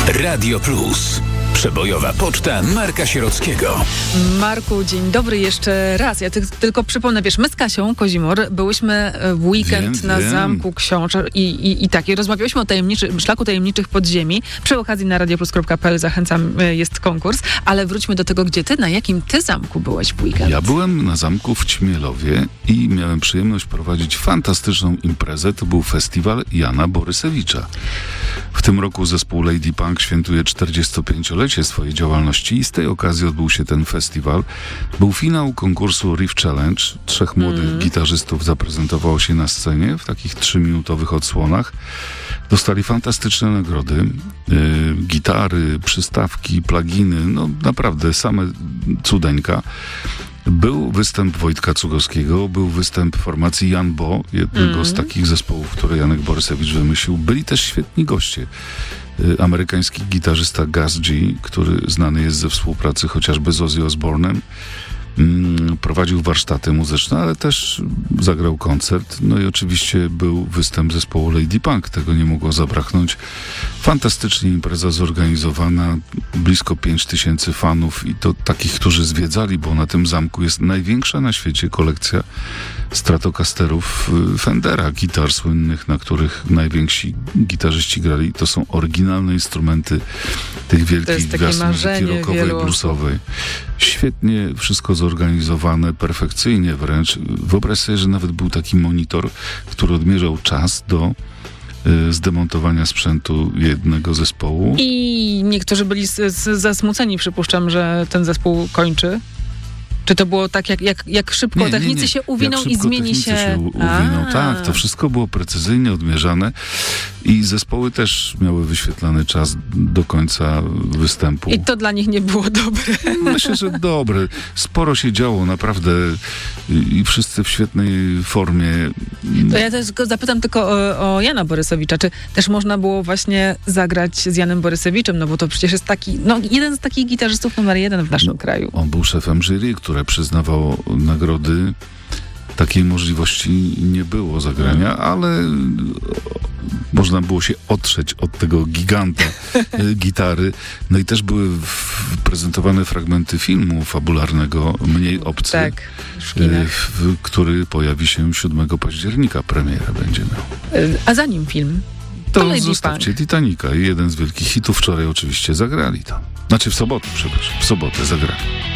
Radio Plus. Przebojowa poczta Marka Sierockiego. Marku, dzień dobry jeszcze raz. Ja tylko przypomnę, wiesz, my z Kasią Kozimor byłyśmy w weekend na Zamku Książę i rozmawiałyśmy o szlaku tajemniczych podziemi. Przy okazji na radioplus.pl zachęcam, jest konkurs, ale wróćmy do tego, gdzie ty, na jakim ty zamku byłeś w weekend? Ja byłem na zamku w Ćmielowie i miałem przyjemność prowadzić fantastyczną imprezę. To był festiwal Jana Borysewicza. W tym roku zespół Lady Punk świętuje 45-lecie swojej działalności i z tej okazji odbył się ten festiwal. Był finał konkursu Riff Challenge. 3 młodych gitarzystów zaprezentowało się na scenie w takich 3-minutowych odsłonach. Dostali fantastyczne nagrody. Gitary, przystawki, pluginy, no naprawdę same cudeńka. Był występ Wojtka Cugowskiego, był występ formacji Jan Bo, jednego z takich zespołów, które Janek Borysewicz wymyślił. Byli też świetni goście. Amerykański gitarzysta Gus G, który znany jest ze współpracy chociażby z Ozzy Osbournem, prowadził warsztaty muzyczne, ale też zagrał koncert. No i oczywiście był występ zespołu Lady Punk. Tego nie mogło zabraknąć. Fantastycznie impreza zorganizowana. Blisko 5000 fanów i to takich, którzy zwiedzali, bo na tym zamku jest największa na świecie kolekcja Stratocasterów Fendera, gitar słynnych, na których najwięksi gitarzyści grali. To są oryginalne instrumenty tych wielkich gwiazd muzyki rockowej, bluesowej. Świetnie wszystko zorganizowane, perfekcyjnie wręcz. Wyobraź sobie, że nawet był taki monitor, który odmierzał czas do zdemontowania sprzętu jednego zespołu. I niektórzy byli zasmuceni, przypuszczam, że ten zespół kończy. Czy to było tak, jak szybko technicy się uwiną i zmieni się... uwiną. Tak, to wszystko było precyzyjnie odmierzane i zespoły też miały wyświetlany czas do końca występu. I to dla nich nie było dobre. Myślę, że dobre. Sporo się działo, naprawdę i wszyscy w świetnej formie. To ja też zapytam tylko o Jana Borysewicza. Czy też można było właśnie zagrać z Janem Borysewiczem? No bo to przecież jest taki, jeden z takich gitarzystów numer 1 w naszym kraju. On był szefem jury, które przyznawało nagrody. Takiej możliwości nie było zagrania, ale można było się otrzeć od tego giganta gitary. No i też były prezentowane fragmenty filmu fabularnego Mniej obcy, tak, który pojawi się 7 października. Premierę będzie miał. A zanim film? To zostawcie Titanica i jeden z wielkich hitów. Wczoraj oczywiście zagrali tam. Znaczy w sobotę zagrali.